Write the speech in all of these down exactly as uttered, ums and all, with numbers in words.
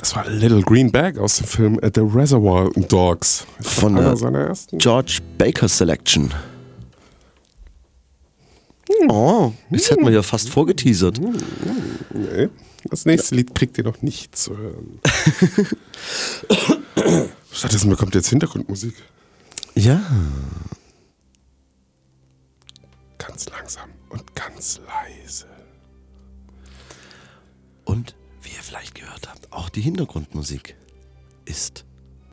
zwar Little Green Bag aus dem Film The Reservoir Dogs. Von der George Baker Selection. Hm. Oh, das hätten wir ja fast vorgeteasert. Hm. Nee, das nächste Lied kriegt ihr noch nicht zu hören. Stattdessen bekommt ihr jetzt Hintergrundmusik. Ja. Ganz langsam und ganz leise. Und wie ihr vielleicht gehört habt, auch die Hintergrundmusik ist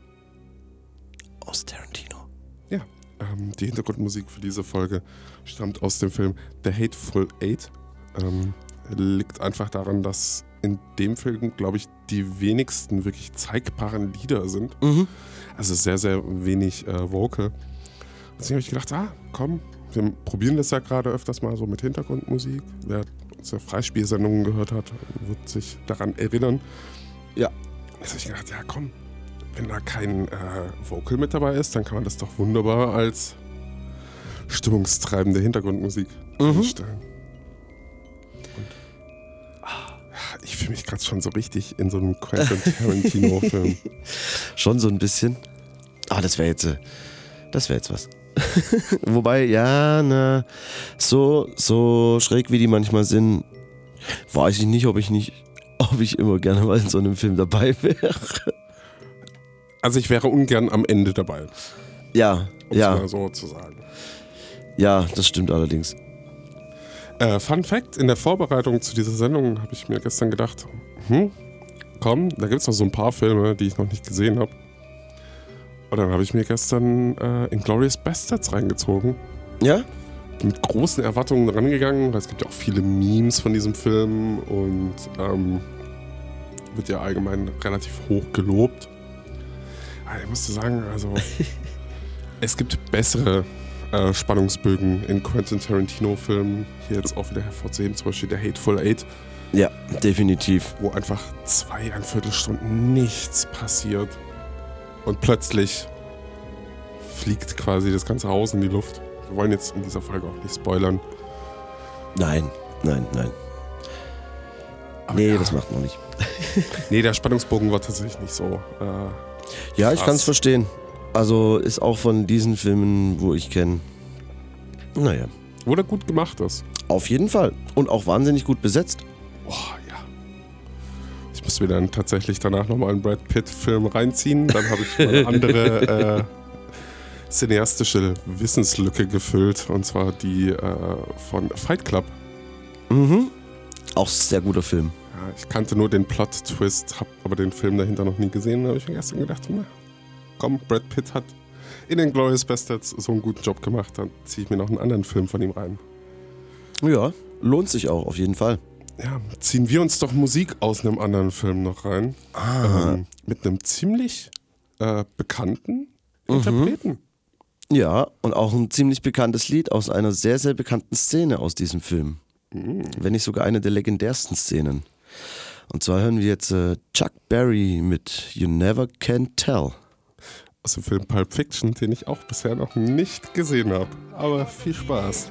aus Tarantino. Ja, ähm, die Hintergrundmusik für diese Folge stammt aus dem Film The Hateful Eight. Ähm, liegt einfach daran, dass in dem Film, glaube ich, die wenigsten wirklich zeigbaren Lieder sind. Mhm. Also sehr, sehr wenig äh, Vocal. Deswegen habe ich gedacht, ah, komm, wir probieren das ja gerade öfters mal so mit Hintergrundmusik. Wer unsere Freispielsendungen gehört hat, wird sich daran erinnern. Ja. Jetzt habe ich gedacht, ja komm, wenn da kein äh, Vocal mit dabei ist, dann kann man das doch wunderbar als stimmungstreibende Hintergrundmusik mhm. einstellen. Und ah, ich fühle mich gerade schon so richtig in so einem Quentin Tarantino-Film. Schon so ein bisschen. Ah, das wäre jetzt, äh, das wäre jetzt was. Wobei, ja, na, so, so schräg wie die manchmal sind, weiß ich nicht, ob ich nicht, ob ich immer gerne mal in so einem Film dabei wäre. Also ich wäre ungern am Ende dabei. Ja, um ja. es mal so zu sagen. Ja, das stimmt allerdings. Äh, Fun Fact, in der Vorbereitung zu dieser Sendung habe ich mir gestern gedacht, hm, komm, da gibt es noch so ein paar Filme, die ich noch nicht gesehen habe. Und dann habe ich mir gestern äh, Inglourious Basterds reingezogen. Ja? Mit großen Erwartungen rangegangen, weil es gibt ja auch viele Memes von diesem Film und ähm, wird ja allgemein relativ hoch gelobt. Aber ich musste sagen, also es gibt bessere äh, Spannungsbögen in Quentin Tarantino-Filmen. Hier jetzt auch wieder hervorzuheben, zum Beispiel der Hateful Eight. Ja, definitiv. Wo einfach zweieinviertel Stunden nichts passiert. Und plötzlich fliegt quasi das ganze Haus in die Luft. Wir wollen jetzt in dieser Folge auch nicht spoilern. Nein, nein, nein. Aber nee, ja. das macht man nicht. Nee, der Spannungsbogen war tatsächlich nicht so. Äh, ja, ich kann es verstehen. Also ist auch von diesen Filmen, wo ich kenne. Naja. Wo der gut gemacht ist. Auf jeden Fall. Und auch wahnsinnig gut besetzt. Boah, ja. Ich muss mir dann tatsächlich danach nochmal einen Brad Pitt-Film reinziehen. Dann habe ich eine andere äh, cineastische Wissenslücke gefüllt. Und zwar die äh, von Fight Club. Mhm. Auch sehr guter Film. Ja, ich kannte nur den Plot-Twist, habe aber den Film dahinter noch nie gesehen. Da habe ich mir gestern gedacht, na, komm, Brad Pitt hat in den Inglourious Basterds so einen guten Job gemacht. Dann ziehe ich mir noch einen anderen Film von ihm rein. Ja, lohnt sich auch, auf jeden Fall. Ja, ziehen wir uns doch Musik aus einem anderen Film noch rein. Ah. Ähm, mit einem ziemlich äh, bekannten Interpreten. Ja, und auch ein ziemlich bekanntes Lied aus einer sehr, sehr bekannten Szene aus diesem Film. Mhm. Wenn nicht sogar eine der legendärsten Szenen. Und zwar hören wir jetzt äh, Chuck Berry mit You Never Can Tell. Aus dem Film Pulp Fiction, den ich auch bisher noch nicht gesehen habe. Aber viel Spaß.